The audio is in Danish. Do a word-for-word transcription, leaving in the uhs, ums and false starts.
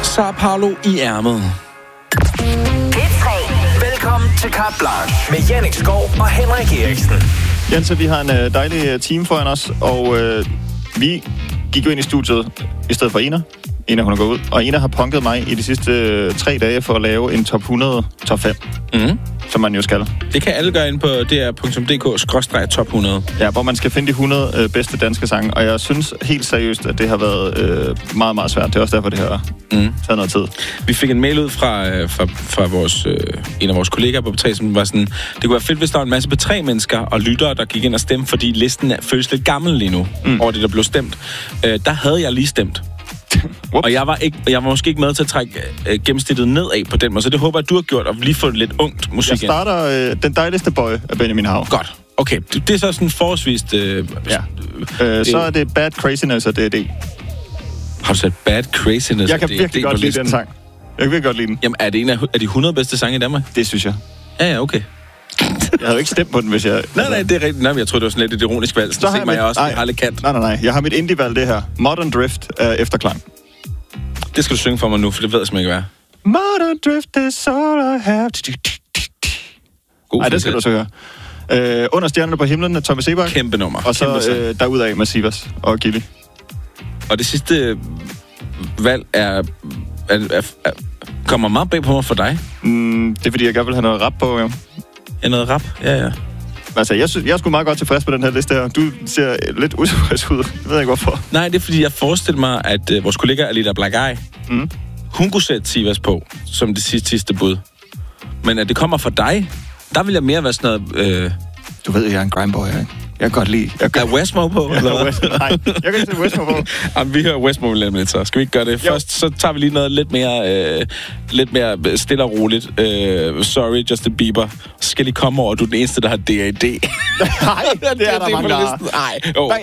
Sao Paulo i ærmet. P tre. Velkommen til Carte Blanche med Jannik Skov og Henrik Eriksen. Jens, vi har en øh, dejlig uh, team foran os, og øh, vi gik jo ind i studiet i stedet for Ina. Ina, hun er gået ud. Og Ina har punket mig i de sidste øh, tre dage for at lave en top hundrede, top fem. Mm. Som man jo skal. Det kan alle gøre ind på d r punktum d k skråstreg top hundrede. Ja, hvor man skal finde de hundrede øh, bedste danske sange. Og jeg synes helt seriøst, at det har været øh, meget, meget svært. Det er også derfor, det har mm. taget noget tid. Vi fik en mail ud fra, øh, fra, fra vores, øh, en af vores kollegaer på P tre, som var sådan, det kunne være fedt, hvis der var en masse P tre-mennesker og lyttere, der gik ind og stemte, fordi listen er, føles lidt gammel lige nu, mm. over det, der blev stemt. Øh, der havde jeg lige stemt. Og jeg var, ikke, jeg var måske ikke med til at trække øh, gennemsnittet nedad på den måde, så det håber jeg, du har gjort, og lige fået lidt ungt musik. Jeg starter øh, Den dejligste boy af Benjamin Hav. Godt. Okay, det, det er så sådan forholdsvist... Øh, ja. øh, så er det Bad Craziness og D D. Har du sat Bad Craziness? Jeg kan virkelig godt lide den sang. Jeg kan virkelig godt lide den. Jamen, er det en af, af de hundrede bedste sange i Danmark? Det synes jeg. Ja, ja, okay. Jeg havde jo ikke stemt på den, hvis jeg... Nej, altså... nej, det er rigtigt. Nej, jeg tror det var sådan lidt et ironisk valg. Så, så har mig jeg også, har lidt kant. Nej, nej, nej. Jeg har mit indie-valg, det her. Modern Drift af Efterklang. Det skal du synge for mig nu, for det ved jeg simpelthen ikke, hvad. Modern Drift is all I have. Nej, det skal du så høre. Øh, under stjernerne på himlen af Thomas Sebak. Kæmpe nummer. Og så øh, derudaf med Sivas og Gilly. Og det sidste valg er, er, er, er kommer meget bag på mig for dig. Mm, det er fordi, jeg gerne vil have noget rap på, jo. Ja, noget rap? Ja, ja. Altså, jeg, synes, jeg er sgu meget godt tilfreds på den her liste her. Du ser lidt utilfreds ud. Jeg ved ikke, hvorfor. Nej, det er fordi, jeg forestiller mig, at øh, vores kollega Alida Black Eye, mm. hun kunne sætte Sivas på, som det sidste, sidste bud. Men at det kommer fra dig, der vil jeg mere være sådan noget... Øh... Du ved, jeg er en grindboy, ikke? Jeg kan godt lide... Jeg kan... Er Westmo på? Eller? West... Nej, jeg kan ikke sætte Westmo på. Jamen, vi hører Westmo lidt, så skal vi ikke gøre det? Jo. Først så tager vi lige noget lidt mere, øh, lidt mere stille og roligt. Øh, sorry, Justin Bieber. Så skal lige komme over, du er den eneste, der har D A D. Nej, det er der mange, der har. Nej, jo.